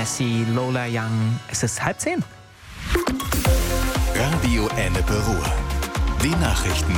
Messi, Lola Young. Es ist 9:30. Radio Ennepe Ruhr. Die Nachrichten.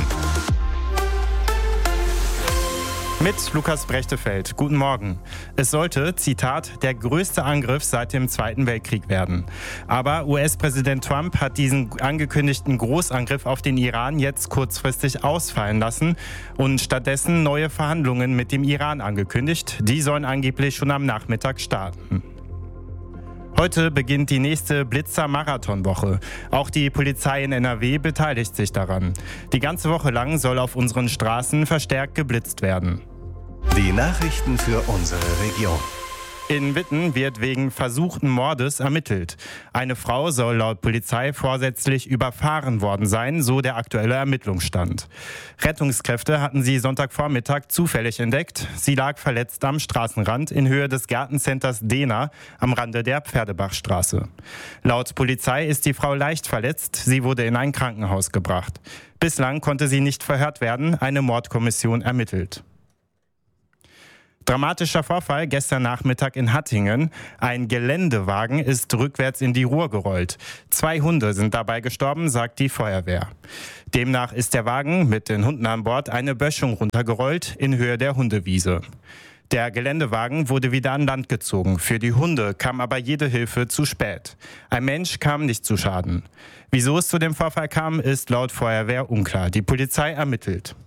Mit Lukas Brechtefeld. Guten Morgen. Es sollte, Zitat, der größte Angriff seit dem Zweiten Weltkrieg werden. Aber US-Präsident Trump hat diesen angekündigten Großangriff auf den Iran jetzt kurzfristig ausfallen lassen und stattdessen neue Verhandlungen mit dem Iran angekündigt. Die sollen angeblich schon am Nachmittag starten. Heute beginnt die nächste Blitzer-Marathon-Woche. Auch die Polizei in NRW beteiligt sich daran. Die ganze Woche lang soll auf unseren Straßen verstärkt geblitzt werden. Die Nachrichten für unsere Region. In Witten wird wegen versuchten Mordes ermittelt. Eine Frau soll laut Polizei vorsätzlich überfahren worden sein, so der aktuelle Ermittlungsstand. Rettungskräfte hatten sie Sonntagvormittag zufällig entdeckt. Sie lag verletzt am Straßenrand in Höhe des Gartencenters Dena am Rande der Pferdebachstraße. Laut Polizei ist die Frau leicht verletzt. Sie wurde in ein Krankenhaus gebracht. Bislang konnte sie nicht verhört werden. Eine Mordkommission ermittelt. Dramatischer Vorfall gestern Nachmittag in Hattingen. Ein Geländewagen ist rückwärts in die Ruhr gerollt. 2 Hunde sind dabei gestorben, sagt die Feuerwehr. Demnach ist der Wagen mit den Hunden an Bord eine Böschung runtergerollt in Höhe der Hundewiese. Der Geländewagen wurde wieder an Land gezogen. Für die Hunde kam aber jede Hilfe zu spät. Ein Mensch kam nicht zu Schaden. Wieso es zu dem Vorfall kam, ist laut Feuerwehr unklar. Die Polizei ermittelt.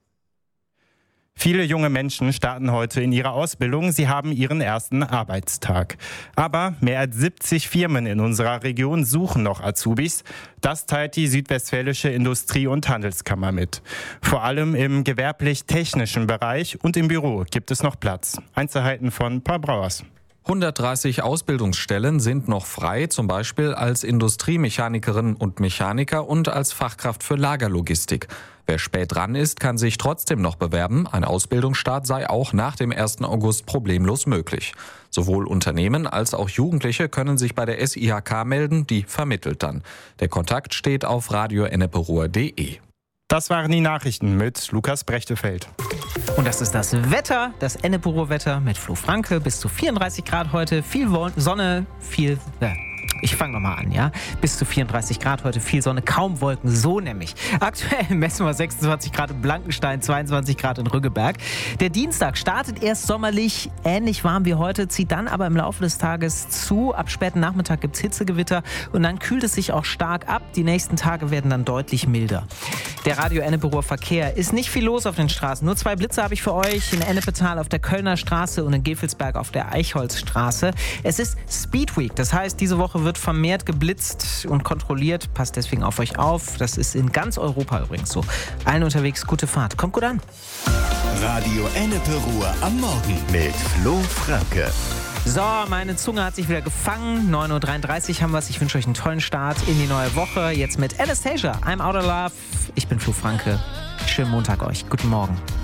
Viele junge Menschen starten heute in ihre Ausbildung. Sie haben ihren ersten Arbeitstag. Aber mehr als 70 Firmen in unserer Region suchen noch Azubis. Das teilt die Südwestfälische Industrie- und Handelskammer mit. Vor allem im gewerblich-technischen Bereich und im Büro gibt es noch Platz. Einzelheiten von Paul Brauers. 130 Ausbildungsstellen sind noch frei, zum Beispiel als Industriemechanikerin und Mechaniker und als Fachkraft für Lagerlogistik. Wer spät dran ist, kann sich trotzdem noch bewerben. Ein Ausbildungsstart sei auch nach dem 1. August problemlos möglich. Sowohl Unternehmen als auch Jugendliche können sich bei der SIHK melden, die vermittelt dann. Der Kontakt steht auf radioenneperuhr.de. Das waren die Nachrichten mit Lukas Brechtefeld. Und das ist das Wetter, das Ennepe-Ruhr-Wetter mit Flo Franke. Bis zu 34 Grad heute, viel Sonne, Ich fange nochmal an, ja? Bis zu 34 Grad heute, viel Sonne, kaum Wolken, so nämlich. Aktuell messen wir 26 Grad in Blankenstein, 22 Grad in Rüggeberg. Der Dienstag startet erst sommerlich, ähnlich warm wie heute, zieht dann aber im Laufe des Tages zu. Ab späten Nachmittag gibt es Hitzegewitter und dann kühlt es sich auch stark ab. Die nächsten Tage werden dann deutlich milder. Der Radio Ennepe-Ruhr Verkehr ist nicht viel los auf den Straßen. Nur 2 Blitze habe ich für euch, in Ennepetal auf der Kölner Straße und in Gevelsberg auf der Eichholzstraße. Es ist Speed Week, das heißt, diese Woche wird vermehrt geblitzt und kontrolliert. Passt deswegen auf euch auf. Das ist in ganz Europa übrigens so. Allen unterwegs gute Fahrt. Kommt gut an. Radio Ennepe Ruhr am Morgen mit Flo Franke. So, meine Zunge hat sich wieder gefangen. 9:33 Uhr haben wir es. Ich wünsche euch einen tollen Start in die neue Woche. Jetzt mit Anastasia. I'm Out of Love. Ich bin Flo Franke. Schönen Montag euch. Guten Morgen.